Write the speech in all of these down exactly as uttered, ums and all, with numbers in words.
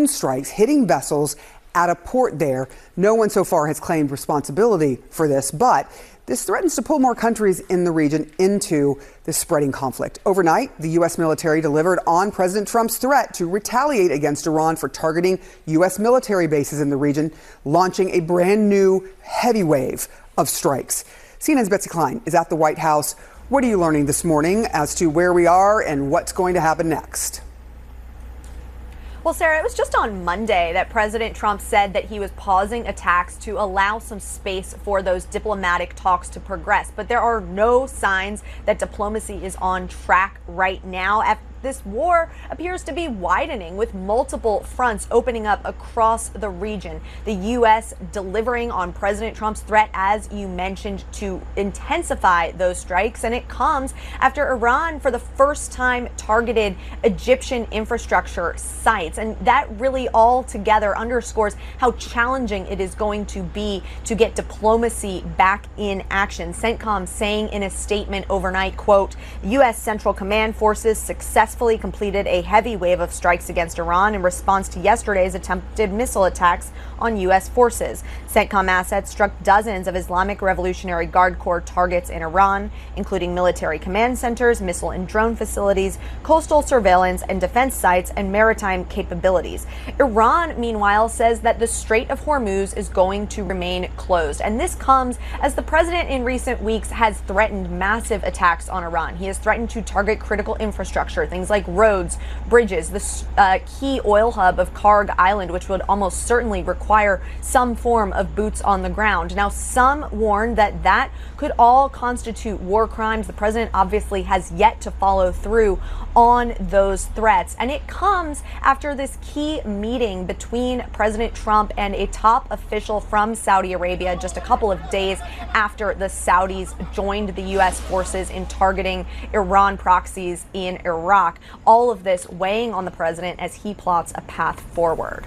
strikes hitting vessels at a port there. No one so far has claimed responsibility for this, but this threatens to pull more countries in the region into the spreading conflict. Overnight, the U S military delivered on President Trump's threat to retaliate against Iran for targeting U S military bases in the region, launching a brand new heavy wave of strikes. C N N's Betsy Klein is at the White House. What are you learning this morning as to where we are and what's going to happen next? Well, Sarah, it was just on Monday that President Trump said that he was pausing attacks to allow some space for those diplomatic talks to progress. But there are no signs that diplomacy is on track right now. This war appears to be widening, with multiple fronts opening up across the region. The U S delivering on President Trump's threat, as you mentioned, to intensify those strikes. And it comes after Iran, for the first time, targeted Egyptian infrastructure sites. And that really all together underscores how challenging it is going to be to get diplomacy back in action. CENTCOM saying in a statement overnight, quote, U S Central Command forces successfully completed a heavy wave of strikes against Iran in response to yesterday's attempted missile attacks on U S forces. CENTCOM assets struck dozens of Islamic Revolutionary Guard Corps targets in Iran, including military command centers, missile and drone facilities, coastal surveillance and defense sites, and maritime capabilities. Iran, meanwhile, says that the Strait of Hormuz is going to remain closed. And this comes as the president in recent weeks has threatened massive attacks on Iran. He has threatened to target critical infrastructure, things like roads, bridges, the uh, key oil hub of Karg Island, which would almost certainly require some form of boots on the ground. Now, some warn that that could all constitute war crimes. The president obviously has yet to follow through on those threats. And it comes after this key meeting between President Trump and a top official from Saudi Arabia just a couple of days after the Saudis joined the U S forces in targeting Iran proxies in Iraq. All of this weighing on the president as he plots a path forward.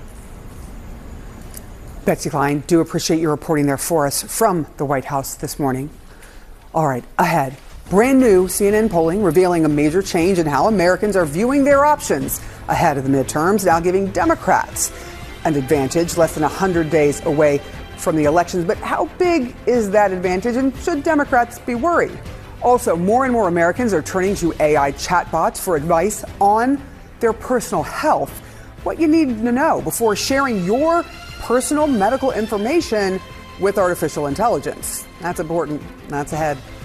Betsy Klein, do appreciate your reporting there for us from the White House this morning. All right, ahead. Brand new C N N polling revealing a major change in how Americans are viewing their options ahead of the midterms, now giving Democrats an advantage less than one hundred days away from the elections. But how big is that advantage, and should Democrats be worried? Also, more and more Americans are turning to A I chatbots for advice on their personal health. What you need to know before sharing your personal medical information with artificial intelligence. That's important. That's ahead.